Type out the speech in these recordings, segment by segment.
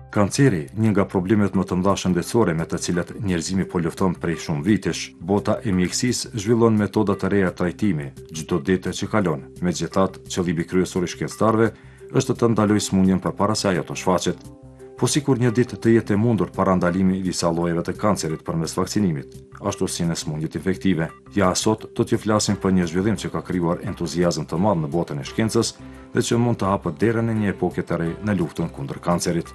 Kanceri, një nga problemet më të mëdha shëndetësore me të cilat njerëzimi po lufton prej shumë vitesh, bota e mjekësisë zhvillon metoda të reja trajtimi çdo ditë që kalon. Megjithatë, qëllimi kryesor i shkencëtarëve është të ndalojë sëmundjen përpara se ajo të shfaqet. Po sikur një ditë të jetë e mundur parandalimi i disa llojeve të kancerit përmes vaksinimit, ashtu si në sëmundjet infektive. Ja sot do t'ju flasim për një zhvillim që ka krijuar entuziazëm të madh në botën e shkencës dhe që mund të hapë derën e një epoke të re në luftën kundër kancerit.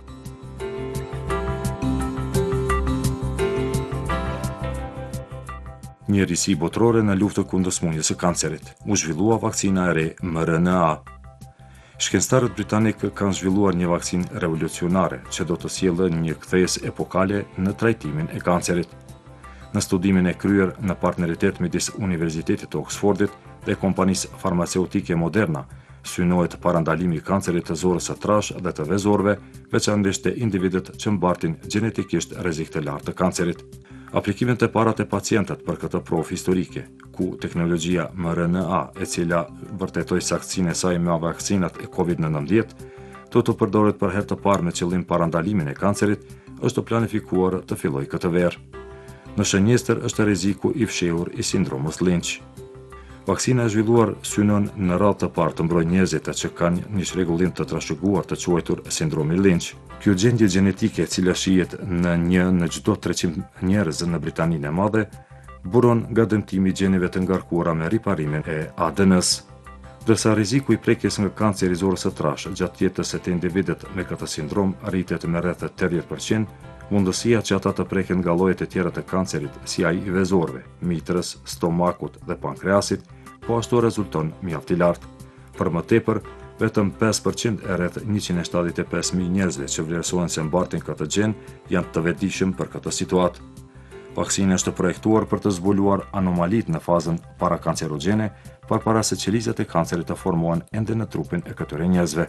Njërisi botërore në luftën kundër sëmundjes së kancerit. U zhvillua vakcina e re mRNA. Shkencëtarët britanik kanë zhvilluar një vakcinë revolucionare që do të sjellë një kthesë epokale në trajtimin e kancerit. Në studimin e kryer në partneritet midis Universitetit të Oxfordit dhe kompanisë farmaceutike Moderna, synohet parandalimi i kancerit të zorës së trashë dhe të vezorëve, veçanërisht te individët që mbartin gjenetikisht rrezik të lartë të kancerit. Aplikimet e para të pacientët për këtë provë historike, ku teknologjia mRNA, e cila vërtetoi saktësinë e saj me vaksinat e COVID-19, do të përdoret për herë të parë me qëllim parandalimin e kancerit, është planifikuar të fillojë këtë verë. Në shënjestër është rreziku i fshehur i sindromit Lynch. Vaksina e zhvilluar synon në radhë të parë të mbrojë njerëzit që kanë një rregullim të trashëguar të quajtur sindromi Lynch. Kjo gjendje gjenetike e cila shihet në 1 në çdo 300 njerëz në Britaninë e Madhe, buron nga dëmtimi i gjeneve të ngarkuara me riparimin e ADN-s. Ndërsa rreziku i prekjes nga kanceri i zorës së trashë gjatë jetës së të individët me këtë sindrom rritet me rreth 80%, mundësia që ata të preken nga llojet e tjera të kancerit, si ai i vezorëve, mitrës, stomakut dhe pankreasit, po ashtu rezulton mjaft i lartë. Për më tepër, vetëm 5% e rreth 175.000 njerëzve që vlerësohen se mbartin këtë gjen janë të vetëdijshëm për këtë situatë. Vaksina është projektuar për të zbuluar anomalitë në fazën parakancerogjene, përpara se qelizat e kancerit të formohen ende në trupin e këtyre njerëzve.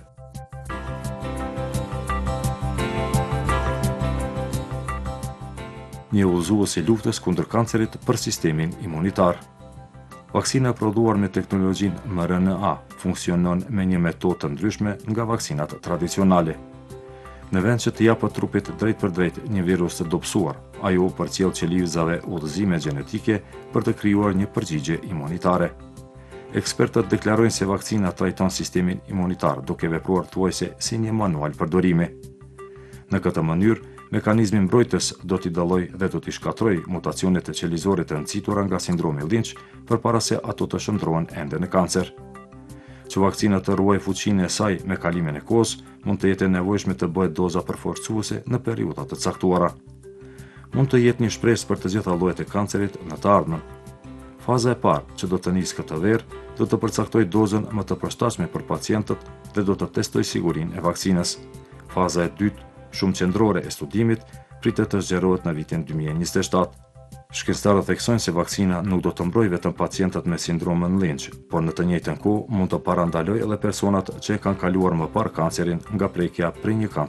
Një udhëzues i luftës kundër kancerit për sistemin imunitar. Vaksina e prodhuar me teknologjinë mRNA funksionon me një metodë të ndryshme nga vaksinat tradicionale. Në vend që të japë trupit drejt për drejt një virus të dobësuar, ajo përcjell qelizave udhëzime gjenetike për të krijuar një përgjigje imunitare. Ekspertët deklarojnë se vakcina trajton sistemin imunitar duke vepruar thuajse si një manual përdorimi. Në këtë mënyrë, mekanizmi mbrojtës do t'i dallojë dhe do t'i shkatrojë mutacionet e qelizorit të nxitura nga sindromi Lynch përpara se ato të shndrohen ende në kancer. Që vakcina të ruaj fuqinë e saj me kalimin e kohës, mund të jetë e nevojshme të bëhet doza përforcuese në periudha të caktuara. Mund të jetë një shpresë për të gjitha llojet e kancerit në të ardhmen. Faza e parë që do të nisë këtë verë do të përcaktojë dozën më të përshtatshme për pacientët dhe do të testojë sigurinë e vaksinës. Faza e dytë, shumë qendrore e studimit, pritet të zgjerohet në vitin 2027. Shkencëtarët theksojnë se vaksina nuk do të mbrojë vetëm pacientët me sindromin Lynch, por në të njëjtën kohë mund të parandalojë edhe personat që e kanë kaluar më parë kancerin nga prekja prej një